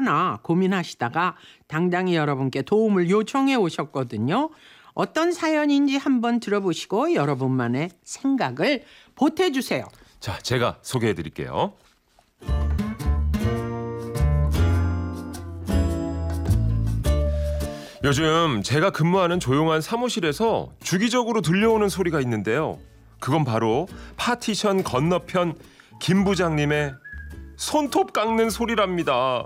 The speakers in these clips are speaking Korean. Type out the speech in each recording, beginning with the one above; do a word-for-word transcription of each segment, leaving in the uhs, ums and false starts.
하나 고민하시다가 당당히 여러분께 도움을 요청해 오셨거든요. 어떤 사연인지 한번 들어보시고 여러분만의 생각을 보태주세요. 자, 제가 소개해드릴게요. 요즘 제가 근무하는 조용한 사무실에서 주기적으로 들려오는 소리가 있는데요. 그건 바로 파티션 건너편 김 부장님의 손톱 깎는 소리랍니다.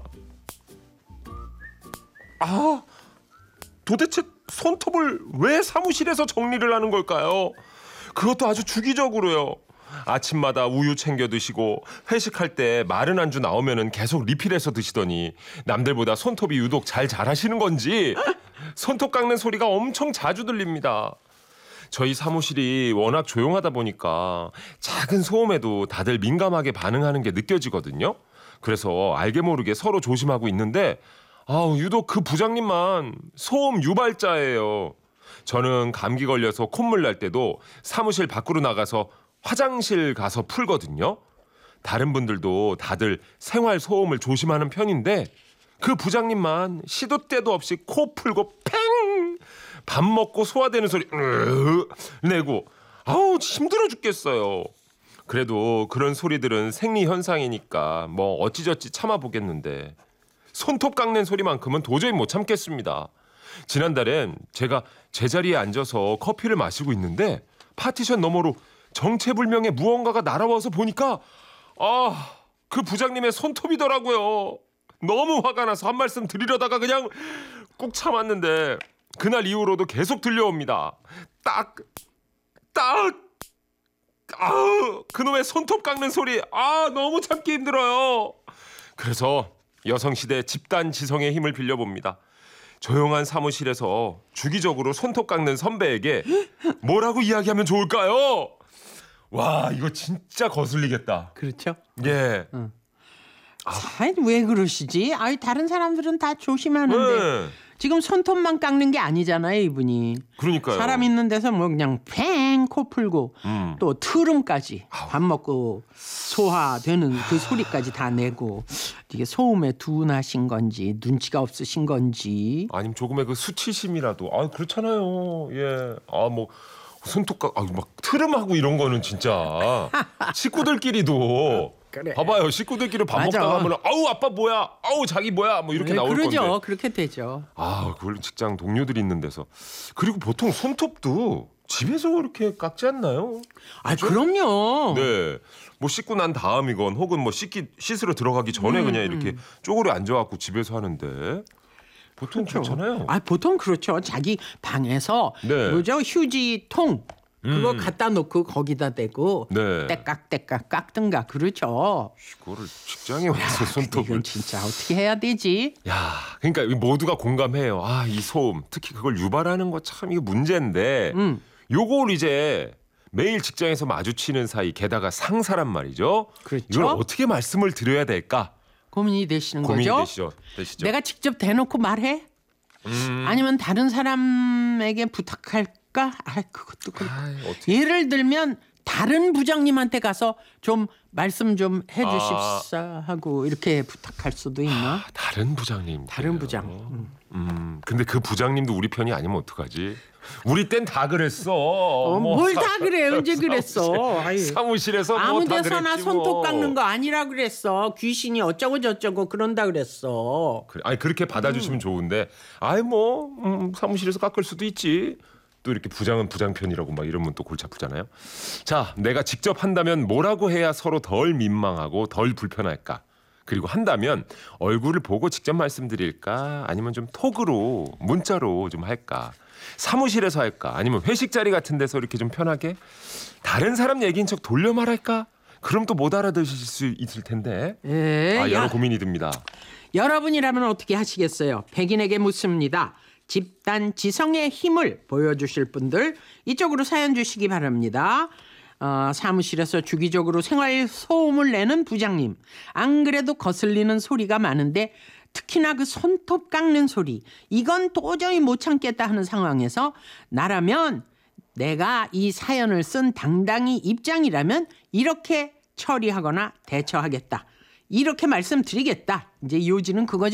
아, 도대체 손톱을 왜 사무실에서 정리를 하는 걸까요? 그것도 아주 주기적으로요. 아침마다 우유 챙겨 드시고 회식할 때 마른 안주 나오면은 계속 리필해서 드시더니 남들보다 손톱이 유독 잘 자라시는 건지 손톱 깎는 소리가 엄청 자주 들립니다. 저희 사무실이 워낙 조용하다 보니까 작은 소음에도 다들 민감하게 반응하는 게 느껴지거든요. 그래서 알게 모르게 서로 조심하고 있는데 아우, 유독 그 부장님만 소음 유발자예요. 저는 감기 걸려서 콧물 날 때도 사무실 밖으로 나가서 화장실 가서 풀거든요. 다른 분들도 다들 생활 소음을 조심하는 편인데 그 부장님만 시도 때도 없이 코 풀고 팽! 밥 먹고 소화되는 소리 으으 내고 아우 힘들어 죽겠어요. 그래도 그런 소리들은 생리 현상이니까 뭐 어찌저찌 참아보겠는데 손톱 깎는 소리만큼은 도저히 못 참겠습니다. 지난달엔 제가 제자리에 앉아서 커피를 마시고 있는데 파티션 너머로 정체불명의 무언가가 날아와서 보니까 아, 그 부장님의 손톱이더라고요. 너무 화가 나서 한 말씀 드리려다가 그냥 꾹 참았는데 그날 이후로도 계속 들려옵니다. 딱, 딱, 아우, 그놈의 손톱 깎는 소리, 아, 너무 참기 힘들어요. 그래서 여성시대 집단 지성의 힘을 빌려봅니다. 조용한 사무실에서 주기적으로 손톱 깎는 선배에게 뭐라고 이야기하면 좋을까요? 와, 이거 진짜 거슬리겠다. 그렇죠? 예. 응. 아, 왜 그러시지? 아유, 다른 사람들은 다 조심하는데 네. 지금 손톱만 깎는 게 아니잖아요, 이분이. 그러니까요. 사람 있는 데서 뭐 그냥 팽 코 풀고 음. 또 트름까지 아우. 밥 먹고 소화되는 그 소리까지 다 내고 이게 소음에 둔하신 건지 눈치가 없으신 건지. 아니면 조금의 그 수치심이라도. 아, 그렇잖아요. 예. 아, 뭐 손톱 깎, 아, 막 트름하고 이런 거는 진짜 식구들끼리도. 그래. 봐봐요, 식구들끼리 밥 맞아. 먹다가 하면 아우 아빠 뭐야, 아우 자기 뭐야, 뭐 이렇게 네, 나올 그러죠. 건데. 그렇게 되죠. 아, 그걸 직장 동료들이 있는 데서. 그리고 보통 손톱도 집에서 그렇게 깎지 않나요? 아, 그럼요. 네. 뭐 씻고 난 다음이건 혹은 뭐 씻기 씻으러 들어가기 전에 음, 그냥 이렇게 음. 쪼그려 앉아갖고 집에서 하는데 보통 그렇죠. 그렇잖아요. 아, 보통 그렇죠. 자기 방에서 네. 뭐죠? 휴지통 그거 음. 갖다 놓고 거기다 대고 네. 떼깍떼깍 깎든가 그렇죠. 이거를 직장에 와서 손톱을. 이건 진짜 어떻게 해야 되지? 야, 그러니까 모두가 공감해요. 아, 이 소음, 특히 그걸 유발하는 거 참 이게 문제인데. 음. 요걸 이제 매일 직장에서 마주치는 사이, 게다가 상사란 말이죠. 그렇죠. 이걸 어떻게 말씀을 드려야 될까? 고민이 되시는 고민이 거죠? 되시죠. 되시죠. 내가 직접 대놓고 말해? 음. 아니면 다른 사람에게 부탁할까? 아, 그것도 그렇고. 아이, 어떻게. 예를 들면 다른 부장님한테 가서 좀 말씀 좀 해주십사 하고 이렇게 부탁할 수도 있나? 아, 다른 부장님. 다른 부장. 음. 음, 근데 그 부장님도 우리 편이 아니면 어떡하지? 우리 땐 다 그랬어. 어, 뭐 뭘 사- 다 그래? 언제 그랬어? 아유. 사무실에서 아무 뭐다 데서나 그랬지 손톱 뭐. 깎는 거 아니라 그랬어. 귀신이 어쩌고 저쩌고 그런다 그랬어. 그래, 아니 그렇게 받아주시면 좋은데, 아이 뭐 음, 사무실에서 깎을 수도 있지. 또 이렇게 부장은 부장 편이라고 막 이러면 또 골치 아프잖아요. 자, 내가 직접 한다면 뭐라고 해야 서로 덜 민망하고 덜 불편할까? 그리고 한다면 얼굴을 보고 직접 말씀드릴까? 아니면 좀 톡으로 문자로 좀 할까? 사무실에서 할까? 아니면 회식 자리 같은 데서 이렇게 좀 편하게? 다른 사람 얘기인 척 돌려 말할까? 그럼 또 못 알아들으실 수 있을 텐데. 에, 아, 여러 야, 고민이 듭니다. 여러분이라면 어떻게 하시겠어요? 백인에게 묻습니다. 집단 지성의 힘을 보여주실 분들 이쪽으로 사연 주시기 바랍니다. 어, 사무실에서 주기적으로 생활 소음을 내는 부장님. 안 그래도 거슬리는 소리가 많은데 특히나 그 손톱 깎는 소리. 이건 도저히 못 참겠다 하는 상황에서 나라면 내가 이 사연을 쓴 당당히 입장이라면 이렇게 처리하거나 대처하겠다. 이렇게 말씀드리겠다. 이제 요지는 그거죠.